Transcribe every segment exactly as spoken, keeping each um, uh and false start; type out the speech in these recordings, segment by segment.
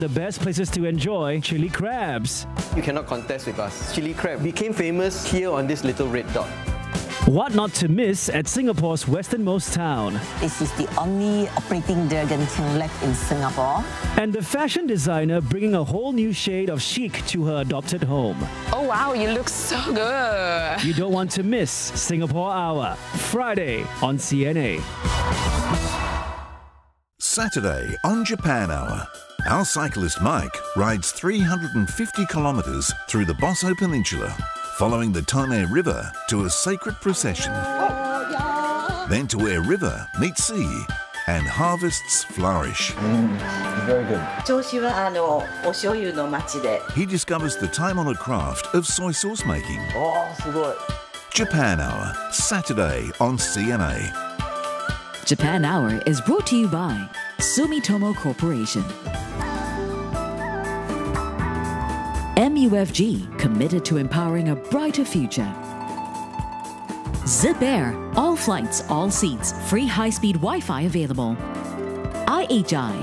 The best places to enjoy chili crabs. You cannot contest with us. Chili crab became famous here on this little red dot. What not to miss at Singapore's westernmost town. This is the only operating Dragon King left in Singapore. And the fashion designer bringing a whole new shade of chic to her adopted home. Oh wow, you look so good. You don't want to miss Singapore Hour, Friday on C N A. Saturday on Japan Hour. Our cyclist Mike rides three hundred fifty kilometres through the Bosso Peninsula, following the Tone River to a sacred procession. Then to where river meets sea and harvests flourish. Mm, very good. He discovers the time-honoured craft of soy sauce making. Oh, so good. Japan Hour, Saturday on C N A. Japan Hour is brought to you by Sumitomo Corporation. M U F G, committed to empowering a brighter future. Zip Air, all flights, all seats, free high-speed Wi-Fi available. I H I.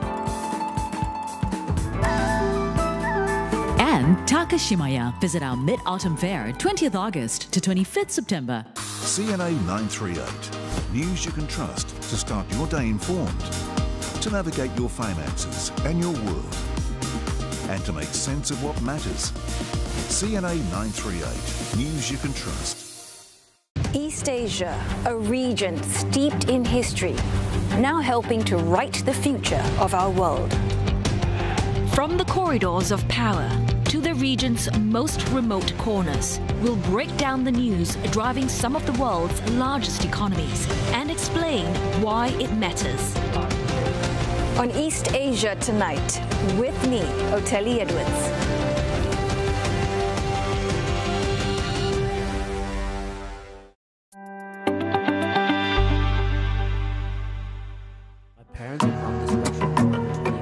And Takashimaya. Visit our Mid-Autumn Fair, twentieth August to twenty-fifth September. C N A nine thirty-eight. News you can trust to start your day informed, to navigate your finances and your world, and to make sense of what matters. C N A nine thirty-eight. News you can trust. East Asia, a region steeped in history, now helping to write the future of our world. From the corridors of power to the region's most remote corners, we'll break down the news driving some of the world's largest economies and explain why it matters. On East Asia Tonight, with me, Oteli Edwards. My parents have found this restaurant really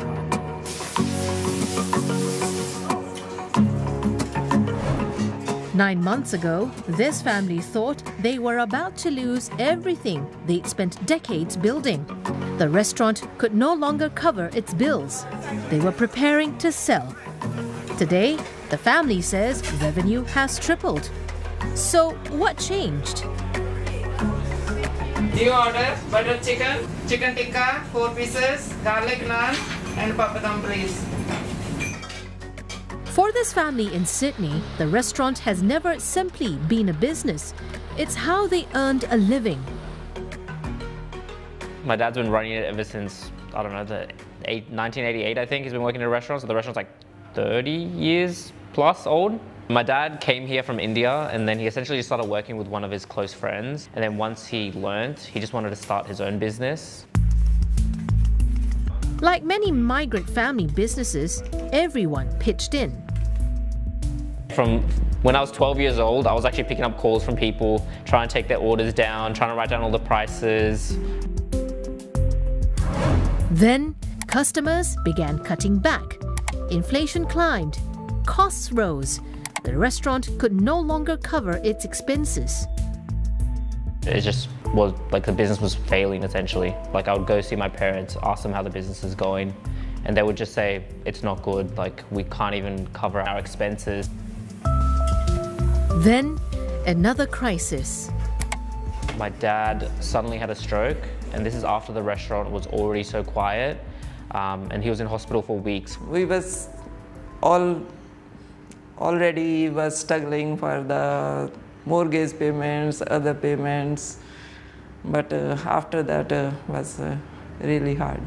hard. Nine months ago, this family thought they were about to lose everything they'd spent decades building. The restaurant could no longer cover its bills. They were preparing to sell. Today, the family says revenue has tripled. So what changed? Do you order butter chicken, chicken tikka, four pieces, garlic naan and papadum please? For this family in Sydney, the restaurant has never simply been a business. It's how they earned a living. My dad's been running it ever since, I don't know, the eight, nineteen eighty-eight, I think. He's been working in a restaurant, so the restaurant's like thirty years plus old. My dad came here from India, and then he essentially just started working with one of his close friends. And then once he learned, he just wanted to start his own business. Like many migrant family businesses, everyone pitched in. From when I was twelve years old, I was actually picking up calls from people, trying to take their orders down, trying to write down all the prices. Then, customers began cutting back. Inflation climbed. Costs rose. The restaurant could no longer cover its expenses. It just was like the business was failing, essentially. Like I would go see my parents, ask them how the business is going, and they would just say, it's not good, like we can't even cover our expenses. Then, another crisis. My dad suddenly had a stroke, and this is after the restaurant was already so quiet, um, and he was in hospital for weeks. We was all already was struggling for the mortgage payments, other payments, but uh, after that uh, was uh, really hard.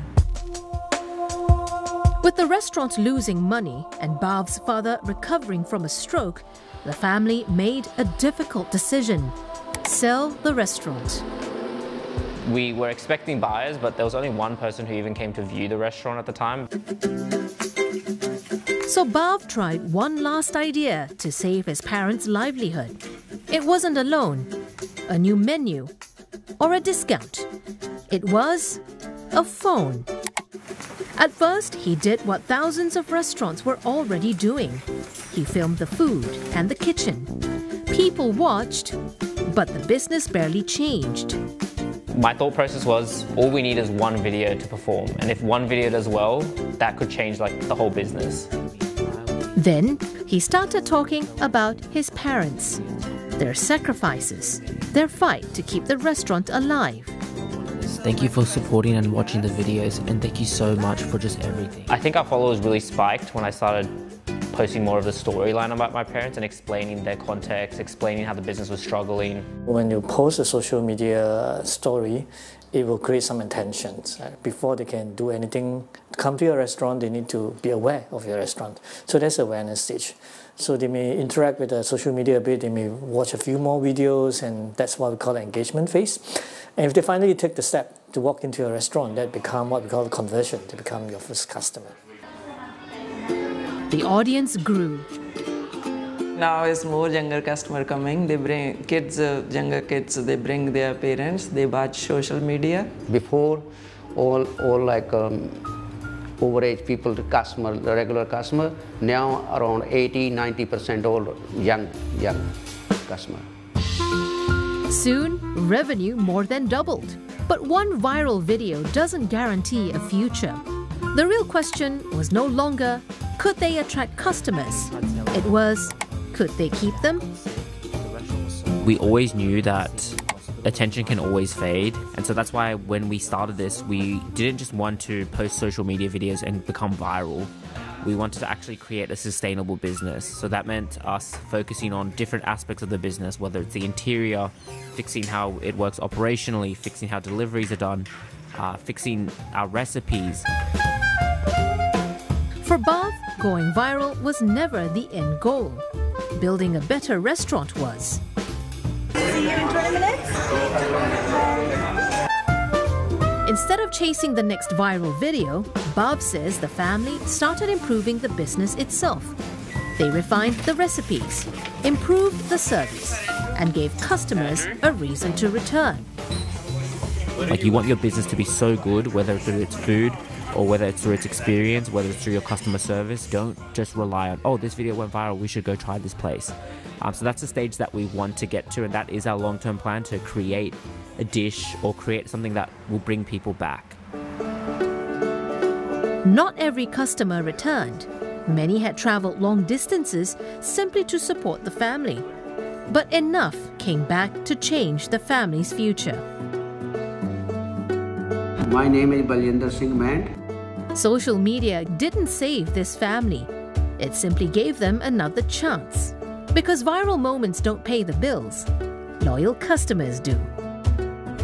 With the restaurant losing money and Bhav's father recovering from a stroke, the family made a difficult decision: sell the restaurant. We were expecting buyers, but there was only one person who even came to view the restaurant at the time. So Bhav tried one last idea to save his parents' livelihood. It wasn't a loan, a new menu, or a discount. It was a phone. At first, he did what thousands of restaurants were already doing. He filmed the food and the kitchen. People watched, but the business barely changed. My thought process was, all we need is one video to perform. And if one video does well, that could change like the whole business. Then he started talking about his parents, their sacrifices, their fight to keep the restaurant alive. Thank you for supporting and watching the videos, and thank you so much for just everything. I think our followers really spiked when I started posting more of the storyline about my parents and explaining their context, explaining how the business was struggling. When you post a social media story, it will create some attention. Before they can do anything, come to your restaurant, they need to be aware of your restaurant. So that's the awareness stage. So they may interact with the social media a bit, they may watch a few more videos, and that's what we call the engagement phase. And if they finally take the step to walk into your restaurant, that become what we call conversion, they become your first customer. The audience grew. Now is more younger customer coming. They bring kids, uh, younger kids, they bring their parents, they watch social media. Before, all, all like um, overage people, the customer, the regular customer, now around eighty, ninety percent all young, young customer. Soon, revenue more than doubled. But one viral video doesn't guarantee a future. The real question was no longer, could they attract customers? It was, could they keep them? We always knew that attention can always fade, and so that's why when we started this, we didn't just want to post social media videos and become viral. We wanted to actually create a sustainable business. So that meant us focusing on different aspects of the business, whether it's the interior, fixing how it works operationally, fixing how deliveries are done, uh, fixing our recipes. For Bhav, going viral was never the end goal. Building a better restaurant was. See you in twenty minutes. Instead of chasing the next viral video, Bhav says the family started improving the business itself. They refined the recipes, improved the service, and gave customers a reason to return. Like, you want your business to be so good, whether through its food or whether it's through its experience, whether it's through your customer service. Don't just rely on, oh, this video went viral, we should go try this place. Um, so that's the stage that we want to get to, and that is our long-term plan, to create a dish or create something that will bring people back. Not every customer returned. Many had traveled long distances simply to support the family. But enough came back to change the family's future. My name is Baljinder Singh Mand. Social media didn't save this family. It simply gave them another chance. Because viral moments don't pay the bills, loyal customers do.